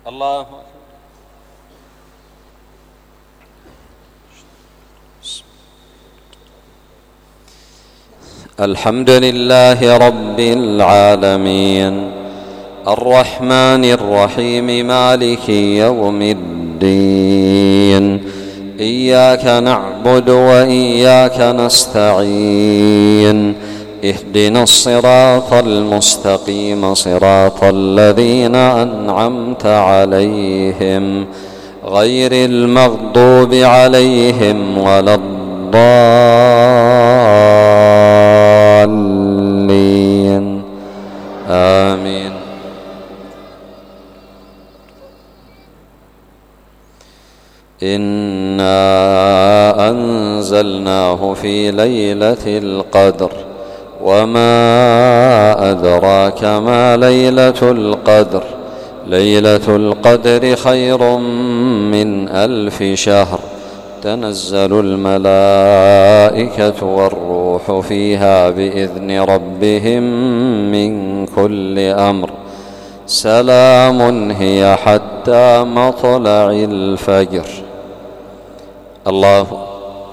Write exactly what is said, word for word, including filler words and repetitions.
الله أكبر. الحمد لله رب العالمين الرحمن الرحيم مالك يوم الدين، إياك نعبد وإياك نستعين، اهدنا الصراط المستقيم صراط الذين أنعمت عليهم غير المغضوب عليهم ولا الضالين، آمين. إنا أنزلناه في ليلة القدر، وما أدراك ما ليلة القدر، ليلة القدر خير من ألف شهر، تنزل الملائكة والروح فيها بإذن ربهم من كل أمر، سلام هي حتى مطلع الفجر. الله